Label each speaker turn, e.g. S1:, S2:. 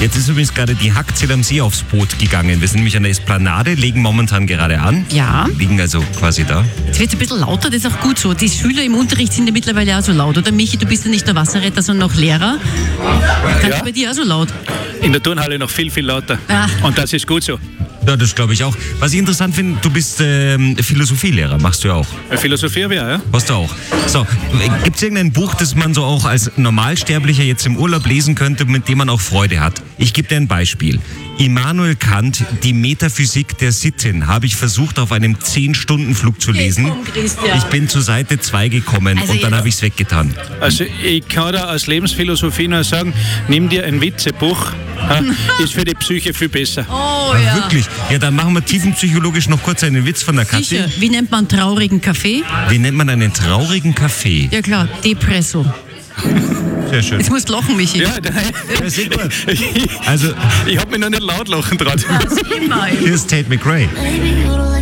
S1: Jetzt ist übrigens gerade die Hackzell am See aufs Boot gegangen. Wir sind nämlich an der Esplanade, legen momentan gerade an.
S2: Ja.
S1: Liegen also quasi da.
S2: Jetzt wird es ein bisschen lauter, das ist auch gut so. Die Schüler im Unterricht sind ja mittlerweile auch so laut. Oder Michi, du bist ja nicht nur Wasserretter, sondern auch Lehrer. Kann es bei dir auch so laut?
S3: In der Turnhalle noch viel, viel lauter.
S2: Ah.
S3: Und das ist gut so.
S1: Ja, das glaube ich auch. Was ich interessant finde, du bist Philosophielehrer, machst du ja auch.
S3: Philosophie ja.
S1: Hast du auch. So, gibt es irgendein Buch, das man so auch als Normalsterblicher jetzt im Urlaub lesen könnte, mit dem man auch Freude hat? Ich gebe dir ein Beispiel. Immanuel Kant, die Metaphysik der Sitten, habe ich versucht auf einem 10-Stunden-Flug zu lesen. Ich bin zur Seite 2 gekommen und dann habe ich es weggetan.
S3: Also ich kann da als Lebensphilosophie nur sagen, nimm dir ein Witzebuch, ist für die Psyche viel besser.
S2: Oh
S1: ja. Wirklich? Ja, dann machen wir tiefenpsychologisch noch kurz einen Witz von der Kathi.
S2: Sicher. Wie nennt man traurigen Kaffee?
S1: Wie nennt man einen traurigen Kaffee?
S2: Ja klar, Depresso.
S1: Sehr schön.
S2: Jetzt musst du lachen, Michi.
S3: Ja,
S1: sehr gut. Also,
S3: ich habe mich noch nicht laut lachen traut.
S2: Das immer.
S1: Hier ist Tate McRae.
S4: Baby, you don't like